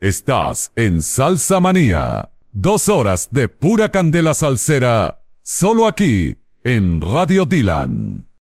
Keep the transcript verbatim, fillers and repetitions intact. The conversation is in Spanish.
Estás en Salsa Manía. Dos horas de pura candela salsera, solo aquí, en Radio Dylan.